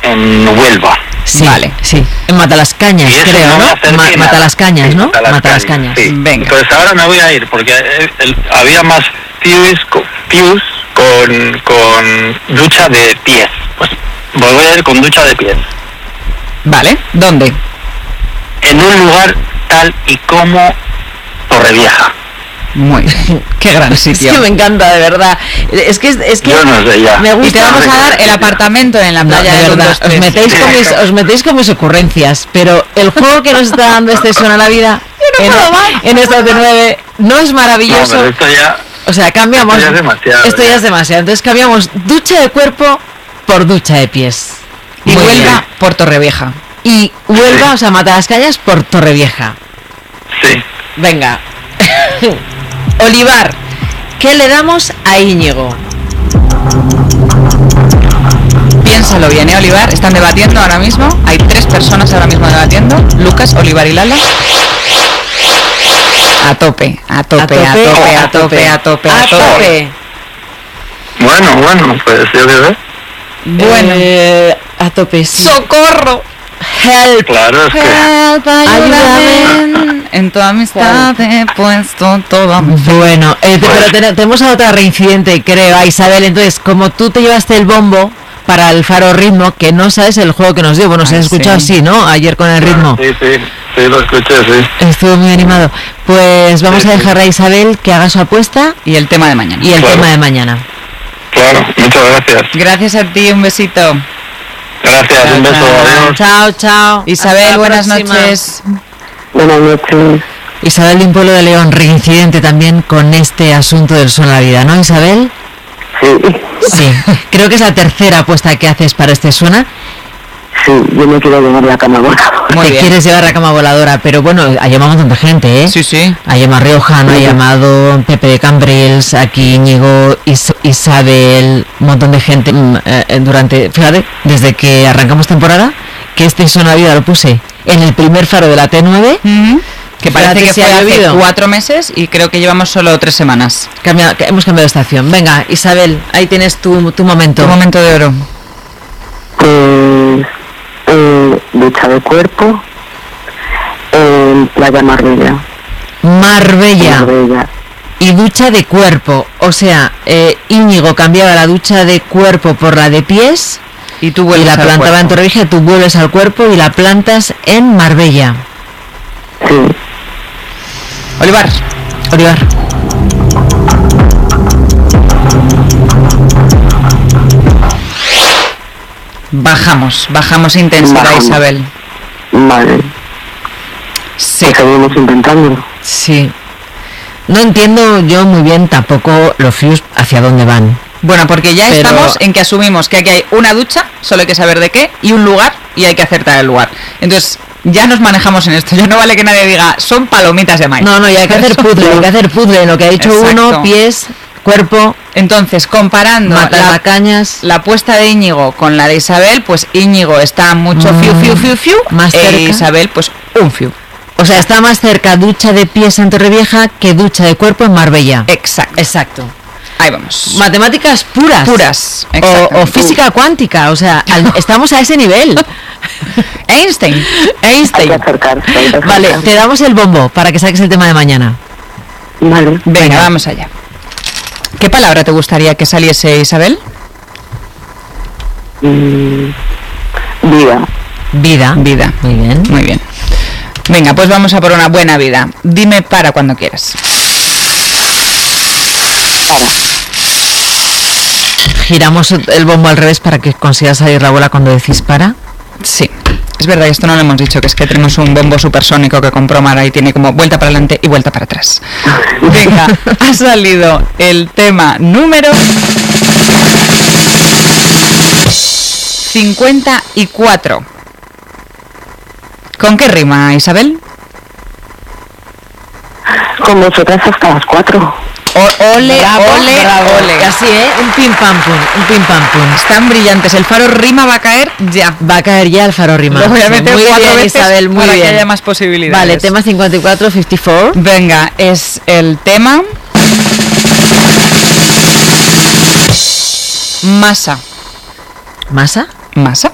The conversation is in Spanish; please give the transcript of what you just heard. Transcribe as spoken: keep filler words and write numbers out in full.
en Huelva. Sí, vale, sí. En Matalascañas, creo, no ¿no? Ma- Matalascañas, ¿no? Sí, Matalascañas. Sí. Venga. Pues ahora me voy a ir porque el, el, había más views, co, views con, con ducha de pies. Pues voy a ir con ducha de pies. Vale, ¿dónde? En un lugar tal y como Torrevieja. Muy bien, qué gran sitio. Es que me encanta, de verdad. Es que, es que Yo no sé ya. me gusta. Y te vamos a dar el apartamento en la No, playa de de verdad, os metéis, con mis, os metéis con mis ocurrencias, pero el juego que nos está dando este Suena la Vida no en, puedo más. en esta de nueve no es No, maravilloso. pero esto ya... O sea, cambiamos. Esto ya es demasiado, Esto ya ya. es demasiado. Entonces cambiamos ducha de cuerpo por ducha de pies. Y Muy Huelva bien. por Torrevieja. Y Huelva, Sí. o sea, Matalascañas por Torrevieja. Sí. Venga. Olivar, ¿qué le damos a Íñigo? Piénsalo bien, ¿eh, Olivar? Están debatiendo ahora mismo. Hay tres personas ahora mismo debatiendo. Lucas, Olivar y Lala. A tope, a tope, a tope, a tope, a tope, a tope. Bueno, bueno, pues yo qué sé. Bueno. Eh, a tope, sí. ¡Socorro! Help. Claro, es que... Help, ayúdame. En tu amistad he puesto todo mi fe. Bueno, eh, te- pero te- tenemos a otra reincidente, creo, a Isabel. Entonces, como tú te llevaste el bombo para el Faro Ritmo, que no sabes el juego que nos dio. Bueno, se Ay, has escuchado sí. así, ¿no? Ayer con el ritmo. Sí, sí, sí, lo escuché, sí. Estuvo muy animado. Pues vamos Sí, a sí. dejar a Isabel que haga su apuesta Y el tema de mañana. y el Claro. tema de mañana. Claro, muchas gracias. Gracias a ti, un besito. Gracias, Chao, un beso, chao. adiós. Chao, chao. Isabel, Hasta la buenas próxima. noches. Buenas noches. Isabel de un pueblo de León, reincidente también con este asunto del Suena la Vida, ¿no, Isabel? Sí, Sí. Creo que es la tercera apuesta que haces para este Suena. sí, yo me quiero llevar la cama voladora. Muy Te bien. quieres llevar la cama voladora, pero bueno, ha llamado un montón de gente, ¿eh? Sí, sí. Ha llamado Riojano, ha llamado Pepe de Cambrils, aquí Íñigo, Is- Isabel, un montón de gente mm, eh, durante, fíjate, desde que arrancamos temporada, que este Suena la Vida lo puse en el primer faro de la T nueve, Ujú. Que parece Fíjate que si fue ha hace llovido. cuatro meses y creo que llevamos solo tres semanas. cambia- que hemos cambiado de estación. Venga, Isabel, ahí tienes tu, tu momento. Tu momento de oro. Pues, eh, ducha de cuerpo en Playa Marbella. Marbella Marbella. y ducha de cuerpo, o sea, eh, Íñigo cambiaba la ducha de cuerpo por la de pies Y tú y vuelves la al plantaba en cuerpo. Torrevieja, tú vuelves al cuerpo y la plantas en Marbella. Sí, Olivar. Olivar. Bajamos, bajamos intensidad, Bajamos. Isabel. vale. Sí. Pues seguimos intentándolo. Sí. No entiendo yo muy bien tampoco los fius hacia dónde van. Bueno, porque ya Pero- estamos en que asumimos que aquí hay una ducha, solo hay que saber de qué, y un lugar, y hay que acertar el lugar. Entonces, ya nos manejamos en esto. Ya no vale que nadie diga, son palomitas de maíz. No, no, ya hay que hacer puzzle, hay que hacer puzzle. Lo que ha dicho Exacto. uno, pies, cuerpo, Entonces, comparando la, matalacañas. la apuesta de Íñigo con la de Isabel, pues Íñigo está mucho fiu, Mm, fiu, fiu, fiu, más e cerca. Isabel, pues un fiu. O sea, está más cerca ducha de pies en Torrevieja que ducha de cuerpo en Marbella. Exacto. Exacto. Ahí vamos. Matemáticas puras. Puras. O, exacto. o física cuántica, o sea, al- estamos a ese nivel. Einstein. Hay que Einstein. acercarse. hay que Vale, acercarse. te damos el bombo para que saques el tema de mañana. Vale. Venga, Venga. vamos allá. ¿Qué palabra te gustaría que saliese, Isabel? Mm, vida. Vida. Vida. Muy bien. Muy bien. Venga, pues vamos a por una buena vida. Dime para cuando quieras. Para. Giramos el bombo al revés para que consigas salir la bola cuando decís para. Sí. Es verdad, esto no lo hemos dicho, que es que tenemos un bombo supersónico que compró Mara y tiene como vuelta para adelante y vuelta para atrás. Venga, ha salido el tema número cincuenta y cuatro. ¿Con qué rima, Isabel? Con vosotras hasta las cuatro. O- ole, Bravo, ole, bravo. ole. Así, ¿eh? Un pim pam pum, un pim pam pum. Están brillantes. El faro rima va a caer ya. Va a caer ya el faro rima. Lo voy a meter muy cuatro bien, veces Isabel, muy para bien. que haya más posibilidades. Vale, tema cincuenta y cuatro, cincuenta y cuatro. Venga, es el tema masa. ¿Masa? Masa.